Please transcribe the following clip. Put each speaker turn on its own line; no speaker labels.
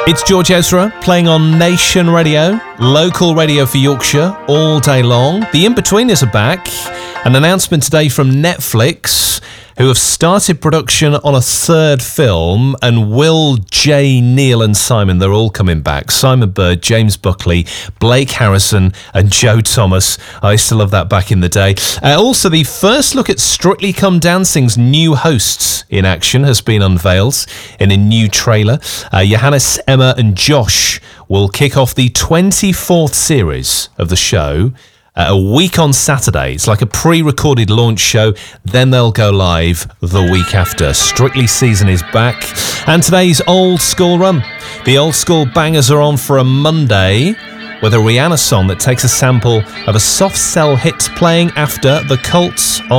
It's George Ezra playing on Nation Radio, local radio for Yorkshire, all day long. The In-Betweeners are back. An announcement today from Netflix, who have started production on a third film, and Will, Jay, Neil and Simon, they're all coming back. Simon Bird, James Buckley, Blake Harrison and Joe Thomas. I used to love that back in the day. Also, the first look at Strictly Come Dancing's new hosts in action has been unveiled in a new trailer. Johannes, Emma and Josh will kick off the 24th series of the show a week on Saturday. It's like a pre-recorded launch show, then they'll go live the week after. Strictly season is back. And today's Old School Run. The Old School Bangers are on for a Monday with a Rihanna song that takes a sample of a soft cell hit playing after the Cults on